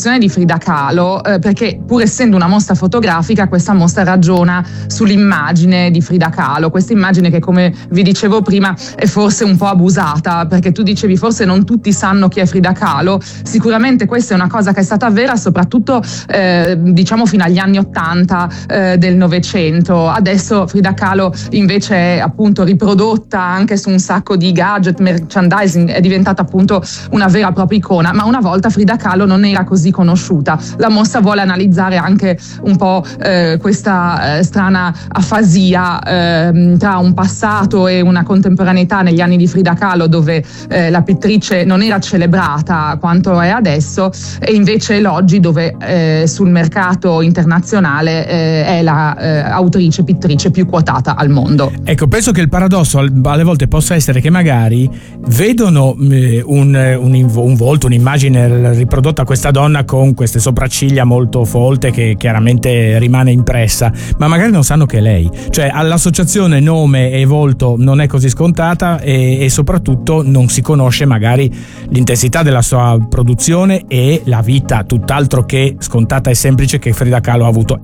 l'esposizione di Frida Kahlo, perché pur essendo una mostra fotografica, questa mostra ragiona sull'immagine di Frida Kahlo, questa immagine che, come vi dicevo prima, è forse un po' abusata, perché tu dicevi forse non tutti sanno chi è Frida Kahlo. Sicuramente questa è una cosa che è stata vera soprattutto diciamo fino agli anni 80 del Novecento. Adesso Frida Kahlo invece è appunto riprodotta anche su un sacco di gadget, merchandising, è diventata appunto una vera e propria icona, ma una volta Frida Kahlo non era così conosciuta. La mostra vuole analizzare anche un po' questa strana afasia tra un passato e una contemporaneità negli anni di Frida Kahlo, dove la pittrice non era celebrata quanto è adesso, e invece l'oggi, dove sul mercato internazionale è la autrice, pittrice più quotata al mondo. Ecco, penso che il paradosso alle volte possa essere che magari vedono un volto, un'immagine riprodotta a questa donna con queste sopracciglia molto folte che chiaramente rimane impressa, ma magari non sanno che è lei. Cioè l'associazione nome e volto non è così scontata e soprattutto non si conosce magari l'intensità della sua produzione e la vita tutt'altro che scontata e semplice che Frida Kahlo ha avuto.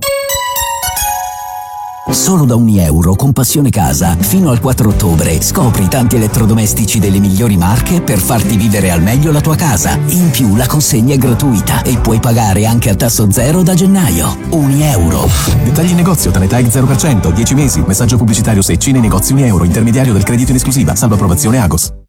Solo da €1 con Passione Casa fino al 4 ottobre scopri tanti elettrodomestici delle migliori marche per farti vivere al meglio la tua casa. In più la consegna è gratuita e puoi pagare anche a tasso zero da gennaio. €1. Dettagli in negozio, Tanetag 0%, 10 mesi, messaggio pubblicitario se Cine Negozi €1, intermediario del credito in esclusiva, salvo approvazione Agos.